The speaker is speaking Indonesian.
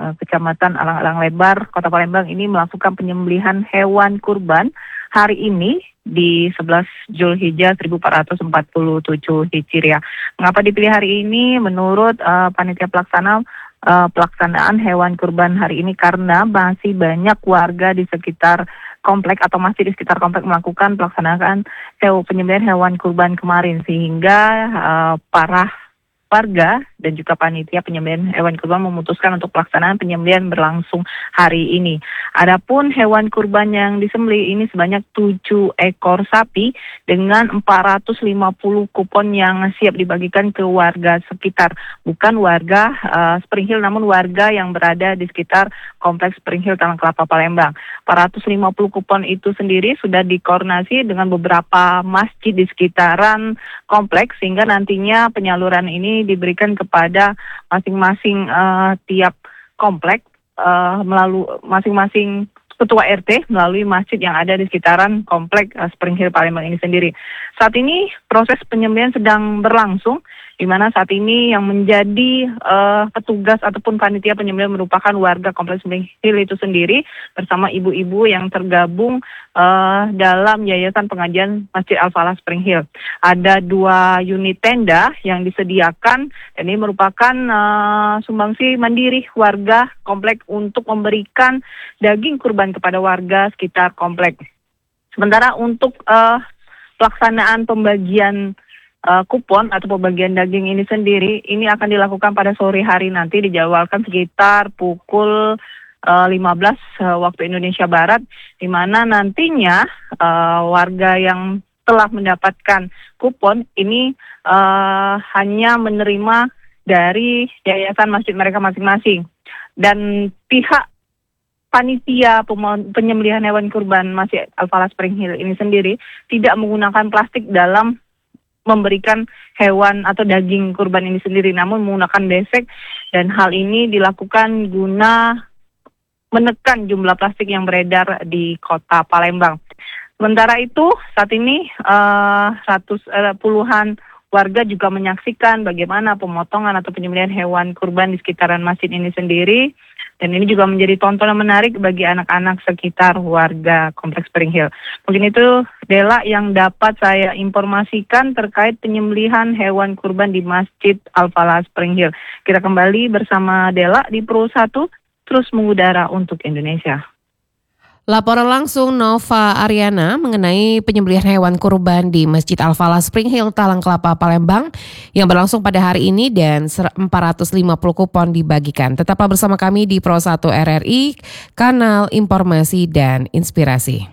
Kecamatan Alang-Alang Lebar, Kota Palembang ini melakukan penyembelihan hewan kurban hari ini di 11 Zulhijjah 1447 Hijriah. Mengapa dipilih hari ini? Menurut panitia pelaksanaan hewan kurban hari ini karena masih banyak warga di sekitar komplek atau masih di sekitar komplek melakukan pelaksanaan penyembelihan hewan kurban kemarin, sehingga para warga dan juga panitia penyembelihan hewan kurban memutuskan untuk pelaksanaan penyembelihan berlangsung hari ini. Adapun hewan kurban yang disembelih ini sebanyak 7 ekor sapi dengan 450 kupon yang siap dibagikan ke warga sekitar. Bukan warga Spring Hill, namun warga yang berada di sekitar kompleks Spring Hill Talang Kelapa Palembang. 450 kupon itu sendiri sudah dikoordinasi dengan beberapa masjid di sekitaran kompleks, sehingga nantinya penyaluran ini diberikan kepada masing-masing tiap komplek melalui masing-masing ketua RT melalui masjid yang ada di sekitaran komplek Spring Hill Palembang ini sendiri. Saat ini proses penyembelihan sedang berlangsung, di mana saat ini yang menjadi petugas ataupun panitia penyembelihan merupakan warga kompleks Spring Hill itu sendiri bersama ibu-ibu yang tergabung dalam Yayasan Pengajian Masjid Al-Falah Spring Hill. Ada 2 unit tenda yang disediakan, dan ini merupakan sumbangsi mandiri warga komplek untuk memberikan daging kurban kepada warga sekitar komplek. Sementara untuk pelaksanaan pembagian kupon atau pembagian daging ini sendiri, ini akan dilakukan pada sore hari nanti, dijadwalkan sekitar pukul 15 waktu Indonesia Barat, di mana nantinya warga yang telah mendapatkan kupon ini hanya menerima dari yayasan masjid mereka masing-masing. Dan pihak panitia penyembelihan hewan kurban Masjid Al-Falah Spring Hill ini sendiri tidak menggunakan plastik dalam memberikan hewan atau daging kurban ini sendiri, namun menggunakan besek, dan hal ini dilakukan guna menekan jumlah plastik yang beredar di Kota Palembang. Sementara itu, saat ini puluhan warga juga menyaksikan bagaimana pemotongan atau penyembelihan hewan kurban di sekitaran masjid ini sendiri. Dan ini juga menjadi tontonan menarik bagi anak-anak sekitar warga Kompleks Spring Hill. Mungkin itu, Dela, yang dapat saya informasikan terkait penyembelihan hewan kurban di Masjid Al-Falah Spring Hill. Kita kembali bersama Dela di Pro 1, terus mengudara untuk Indonesia. Laporan langsung Nova Ariana mengenai penyembelihan hewan kurban di Masjid Al-Falah Spring Hill Talang Kelapa Palembang yang berlangsung pada hari ini, dan 450 kupon dibagikan. Tetaplah bersama kami di Pro 1 RRI, kanal informasi dan inspirasi.